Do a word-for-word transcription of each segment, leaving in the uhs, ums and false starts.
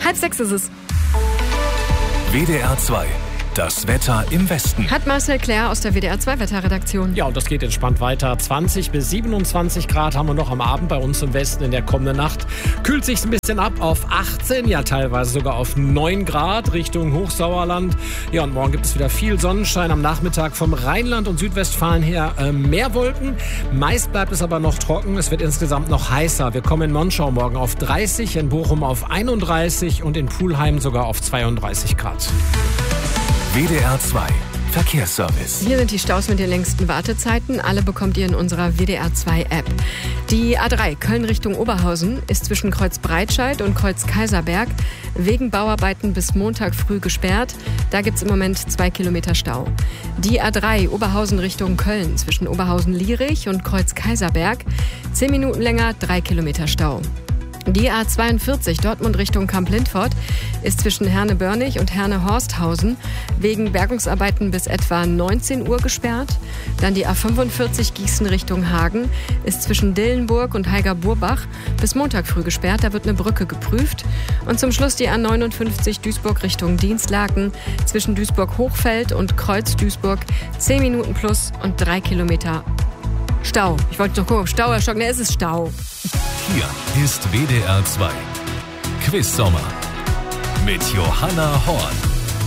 Halb sechs ist es. W D R zwei. Das Wetter im Westen. Hat Marcel Claire aus der W D R zwei Wetterredaktion. Ja, und das geht entspannt weiter. zwanzig bis siebenundzwanzig Grad haben wir noch am Abend bei uns im Westen in der kommenden Nacht. Kühlt sich ein bisschen ab auf achtzehn, ja teilweise sogar auf neun Grad Richtung Hochsauerland. Ja, und morgen gibt es wieder viel Sonnenschein. Am Nachmittag vom Rheinland und Südwestfalen her äh, mehr Wolken. Meist bleibt es aber noch trocken. Es wird insgesamt noch heißer. Wir kommen in Monschau morgen auf dreißig, in Bochum auf einunddreißig und in Pulheim sogar auf zweiunddreißig Grad. W D R zwei Verkehrsservice. Hier sind die Staus mit den längsten Wartezeiten. Alle bekommt ihr in unserer W D R zwei App. Die A drei Köln Richtung Oberhausen ist zwischen Kreuz Breitscheid und Kreuz Kaiserberg wegen Bauarbeiten bis Montag früh gesperrt. Da gibt es im Moment zwei Kilometer Stau. Die A drei Oberhausen Richtung Köln zwischen Oberhausen-Lierich und Kreuz Kaiserberg zehn Minuten länger, drei Kilometer Stau. Die A zweiundvierzig Dortmund Richtung Kamp-Lintfort ist zwischen Herne-Börnig und Herne-Horsthausen wegen Bergungsarbeiten bis etwa neunzehn Uhr gesperrt. Dann die A fünfundvierzig Gießen Richtung Hagen ist zwischen Dillenburg und Heiger-Burbach bis Montag früh gesperrt. Da wird eine Brücke geprüft. Und zum Schluss die A neunundfünfzig Duisburg Richtung Dienstlaken zwischen Duisburg-Hochfeld und Kreuz-Duisburg zehn Minuten plus und drei Kilometer Stau. Ich wollte noch gucken, ob Stau erschrocken. Ne, es ist Stau. Hier ist W D R zwei. Quiz Sommer mit Johanna Horn.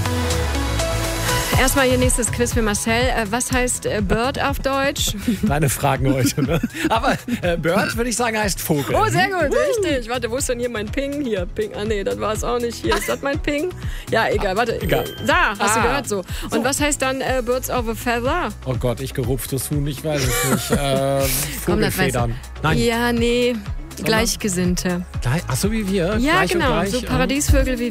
Erstmal hier nächstes Quiz für Marcel. Was heißt Bird auf Deutsch? Deine Fragen heute, ne? Aber äh, Bird, würde ich sagen, heißt Vogel. Oh, sehr gut, richtig. Warte, wo ist denn hier mein Ping? Hier, Ping. Ah, nee, das war es auch nicht. Hier, ist das mein Ping? Ja, egal, warte. Egal. Da, hast ah. du gehört so. Und so. Was heißt dann äh, Birds of a Feather? Oh Gott, ich gerupftes Huhn, ich weiß es nicht. Äh, Komm, das weiß Vogelfedern. Nein. Ja, nee. Gleichgesinnte. Ach so wie wir? Ja, gleich genau. und gleich. So Paradiesvögel wie